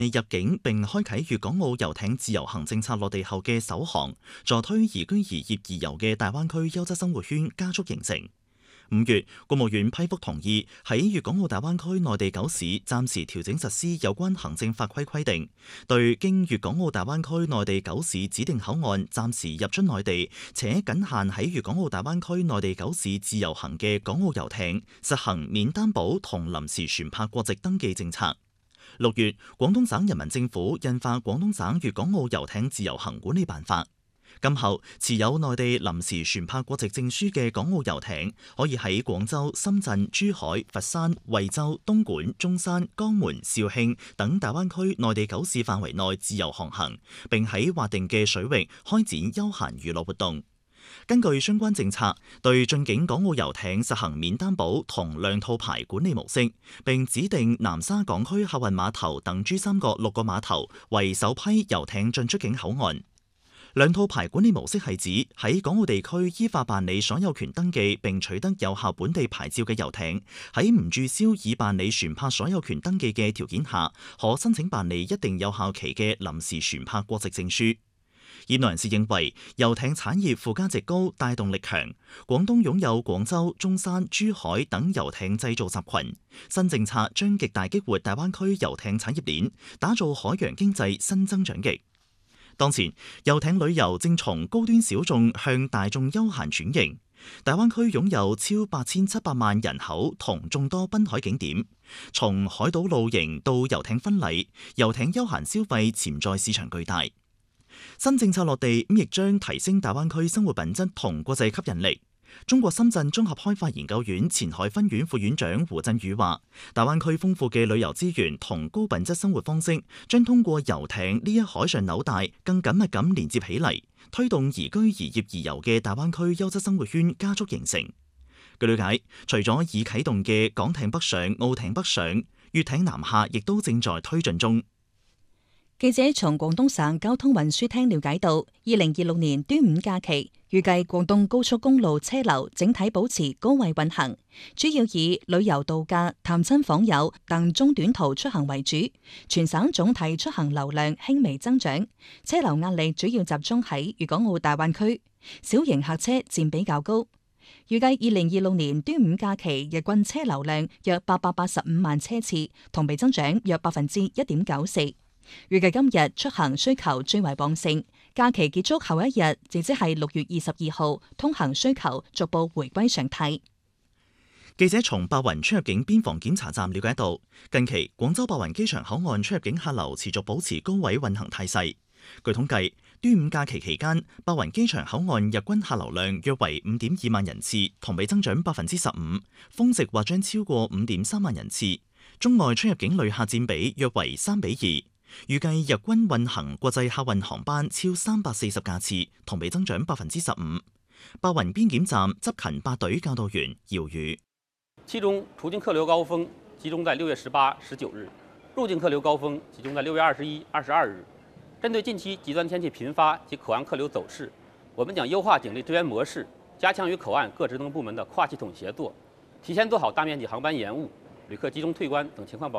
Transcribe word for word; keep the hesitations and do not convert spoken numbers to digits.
入境並開啟粵港澳遊艇自由行政策落地後嘅首航，助推宜居宜業宜遊嘅大灣區優質生活圈加速形成。五月，國務院批覆同意喺粵港澳大灣區內地九市暫時調整實施有關行政法規規定，對經粵港澳大灣區內地九市指定口岸暫時入出內地且僅限喺粵港澳大灣區內地九市自由行嘅港澳遊艇，實行免擔保同臨時船舶國籍登記政策。六月，廣東省人民政府印發《廣東省粵港澳遊艇自由行管理辦法》。今後持有內地臨時船舶國籍證書嘅港澳遊艇，可以喺廣州、深圳、珠海、佛山、惠州、東莞、中山、江門、肇慶等大灣區內地九市範圍內自由航行，並喺劃定嘅水域開展休閒娛樂活動。根據相關政策，對進境港澳遊艇實行免擔保同兩套牌管理模式，並指定南沙港區客運碼頭等珠三角六個碼頭為首批遊艇進出境口岸。兩套牌管理模式係指喺港澳地區依法辦理所有權登記並取得有效本地牌照嘅遊艇，喺唔註銷已辦理船舶所有權登記嘅條件下，可申請辦理一定有效期嘅臨時船舶國籍證書。業內人士認為，遊艇產業附加值高、帶動力強，廣東擁有廣州、中山、珠海等遊艇製造集群，新政策將極大激活大灣區遊艇產業鏈，打造海洋經濟新增長極。當前，遊艇旅遊正從高端小眾向大眾休閒轉型。大灣區擁有超八千七百萬人口同眾多濱海景點，從海島露營到遊艇婚禮，遊艇休閒消費潛在市場巨大。新政策落地，咁亦將提升大灣區生活品質同國際吸引力。中國深圳綜合開發研究院前海分院副院長胡振宇話，大灣區豐富嘅旅遊資源同高品質生活方式，將通過遊艇呢一海上紐帶，更緊密咁連接起嚟，推動宜居宜業宜遊嘅大灣區優質生活圈加速形成。據了解，除咗已啟動嘅港艇北上、澳艇北上、粵艇南下，亦都正在推進中。 記者從廣東省交通運輸廳了解到，二零二六年端午假期，預計廣東高速公路車流整體保持高位運行，主要以旅遊度假、探親訪友等中短途出行為主。全省總體出行流量輕微增長，車流壓力主要集中喺粵港澳大灣區，小型客車佔比較高。預計二零二六年端午假期日均車流量約八百八十五萬車次，同比增長約百分之一點九四。預計今日出行需求最為旺盛，假期結束後一日，亦即係六月二十二號，通行需求逐步回歸常態。 記者從白雲出入境邊防檢查站了解到，近期廣州白雲機場口岸出入境客流持續保持高位運行態勢。據統計，端午假期期間，白雲機場口岸日均客流量約為五點二萬人次，同比增長百分之十五，峰值或將超過五點三萬人次。中外出入境旅客佔比約為三比二。預計日均運行國際客運航班超三百四十架次，同比增長百分之十五。白雲邊檢站執勤八隊教導員姚宇， 其中出境客流高峰集中在六月十八、十九日，入境客流高峰集中在六月二十一、二十二日。針對近期極端天氣頻發及口岸客流走勢，我們將優化警力支援模式，加強與口岸各職能部門的跨系統協作，提前做好大面積航班延誤、旅客集中退關等情況保